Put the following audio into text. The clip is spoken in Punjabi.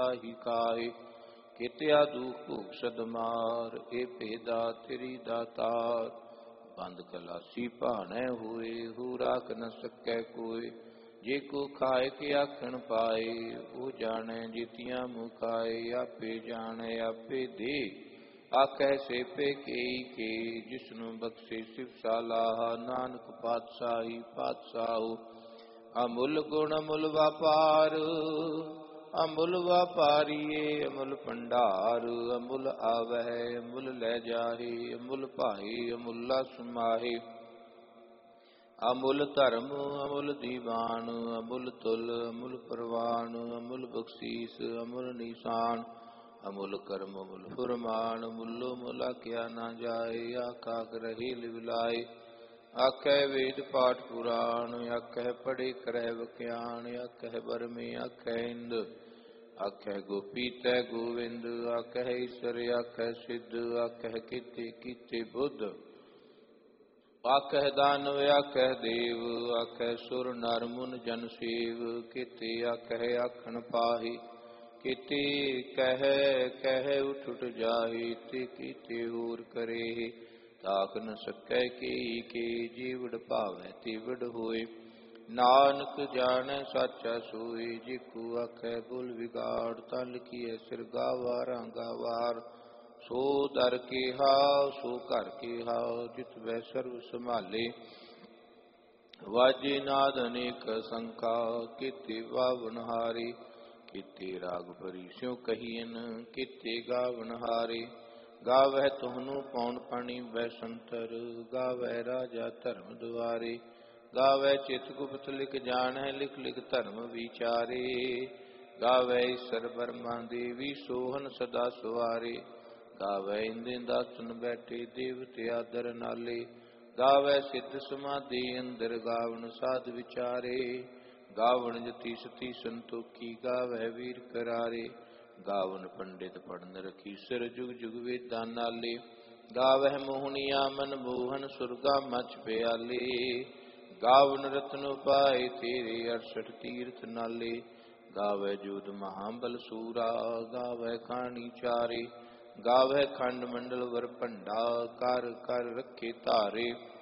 ਹੀ ਕਾਏ। ਕਿਤਿਆ ਦੁਖ ਭੂਖ ਸਦਮਾਰ, ਇਹ ਭੇਦਾ ਤੇਰੀ ਦਾਤਾਰ। ਬੰਦ ਕਲਾਸੀ ਭਾਣੈ ਹੋਏ, ਹੂ ਰਾਖ ਨ ਸਕੈ ਕੋਇ। ਜੇ ਕੋ ਖਾਏ ਕੇ ਆਖਣ ਪਾਏ, ਉਹ ਜਾਣੈ ਜਿਤੀਆਂ ਮੁਖਾਏ। ਆਪੇ ਜਾਣੈ ਆਪੇ ਦੇ, ਆਖੈ ਸੇਪੇ ਕੇਈ ਕੇ। ਜਿਸਨੂੰ ਬਖਸ਼ੇ ਸਿਵ ਸਾਲਾਹਾ, ਨਾਨਕ ਪਾਤਸ਼ਾਹੀ ਪਾਤਸ਼ਾਹੋ। ਅਮੁੱਲ ਗੁਣ ਅਮੁੱਲ ਵਾਪਾਰ, ਅਮੁੱਲ ਵਾਪਾਰੀਏ ਅਮੁੱਲ ਭੰਡਾਰ। ਅਮੁੱਲ ਆਵਹਿ ਅਮੁੱਲ ਲੈ ਜਾਹੇ, ਅਮੁੱਲ ਭਾਏ ਅਮੁੱਲਾ ਸਮਾਹੇ। ਅਮੁੱਲ ਧਰਮ ਅਮੁੱਲ ਦੀਵਾਨ, ਅਮੁੱਲ ਤੁਲ ਅਮੁੱਲ ਪ੍ਰਵਾਨ। ਅਮੁੱਲ ਬਖਸ਼ੀਸ ਅਮੁੱਲ ਨਿਸ਼ਾਨ, ਅਮੁੱਲ ਕਰਮ ਅਮੁੱਲ ਫੁਰਮਾਨ। ਮੁੱਲੋ ਮੁੱਲ ਆਖਿਆ ਨਾ ਜਾਏ, ਆਖਾਕ ਰਹੇ ਲਿਵ ਲਾਏ। ਆਖੈ ਵੇਦ ਪਾਠ ਪੁਰਾਣ, ਆਖੈ ਪੜ੍ਹੇ ਕਰੈ ਵਖਿਆਣ। ਆਖੈ ਬਰਮੇ ਆਖੈ ਇੰਦ, ਆਖੈ ਗੋਪੀ ਤੈ ਗੋਵਿੰਦ। ਆਖੈ ਈਸਰ ਆਖੈ ਸਿੱਧ, ਆਖੈ ਕੀਤੇ ਕੀਤੇ ਬੁੱਧ। ਆਖੈ ਦਾਨਵ ਆਖੈ ਦੇਵ, ਆਖੈ ਸੁਰ ਨਰ ਮੁਨ ਜਨ ਸੇਵ। ਕੀਤੇ ਆਖੈ ਆਖਣ ਪਾਹੀ, ਕੀਤੇ ਕਹਿ ਕਹਿ ਉਠ ਉਠ ਜਾਹੇ। ਤੇ ਕੀਤੇ ਹੋਰ ਕਰੇ, ਤਾਕ ਨ ਸਕੈ ਕੇਈ ਕੇ। ਜੀਵੜ ਭਾਵੈ ਤੀਵੜ ਹੋਏ, ਨਾਨਕ ਜਾਣੈ ਸਾਚਾ ਸੋਏ। ਜੇ ਕੋ ਆਖੈ ਬੁਲ ਵਿਗਾੜ, ਤਾਂ ਲਿਖੀਐ ਸਿਰ ਗਾਵਾਰਾਂ ਗਾਵਾਰ। ਸੋ ਦਰ ਕੇਹਾ ਸੋ ਘਰ ਕੇਹਾ, ਜਿਤ ਵੈ ਸਰਬ ਸੰਭਾਲੇ। ਵਾਜੇ ਨਾਦ ਅਨੇਕ ਸੰਖਾ, ਕੀਤੇ ਵਾਵਨ ਹਾਰੇ। ਕੀਤੇ ਰਾਗ ਭਰੀ ਸਿਉ ਕਹੀਐਨ, ਕੀਤੇ ਗਾਵਨ ਹਾਰੇ। ਗਾਵਹਿ ਤੁਹਾਨੂੰ ਪੌਣ ਪਾਣੀ ਬੈਸੰਤਰ, ਗਾਵਹਿ ਰਾਜਾ ਧਰਮ ਦੁਆਰੇ। ਗਾਵੈ ਚਿਤ ਗੁਪਤ ਲਿਖ ਜਾਣੈ, ਲਿਖ ਲਿਖ ਧਰਮ ਵਿਚਾਰੇ। ਗਾਵੈ ਈਸਰ ਬਰਮਾ ਦੇਵੀ, ਸੋਹਨ ਸਦਾ ਸਵਾਰੇ। ਗਾਵੈ ਇੰਦੇ ਦਾਸਨ ਬੈਠੇ, ਦੇਵਤੇ ਆਦਰ ਨਾਲੇ। ਗਾਵੈ ਸਿੱਧ ਸਮਾਧੀ ਅੰਦਰ, ਗਾਵਨ ਸਾਧ ਵਿਚਾਰੇ। ਗਾਵਨ ਜਤੀ ਸਤੀ ਸੰਤੋਖੀ, ਗਾਵੈ ਵੀਰ ਕਰਾਰੇ। ਗਾਵਨ ਪੰਡਿਤ ਪੜਨ ਰਖੀ, ਸਿਰ ਜੁਗ ਜੁਗ ਵੇਦਾਂ ਨਾਲੇ। ਗਾਵਹਿ ਮੋਹਨੀਆ ਮਨ ਮੋਹਨ, ਸੁਰਗਾ ਮਚ ਪਿਆਲੇ। ਗਾਵਨ ਰਤਨ ਉਪਾਏ ਤੇਰੇ, 68 ਤੀਰਥ ਨਾਲੇ। ਗਾਵੈ ਜੋਧ ਮਹਾਬਲ ਸੂਰਾ, ਗਾਵੈ ਖਾਣੀ ਚਾਰੇ। ਗਾਵੈ ਖੰਡ ਮੰਡਲ ਵਰ ਭੰਡਾ, ਕਰ ਕਰ ਰੱਖੇ ਧਾਰੇ।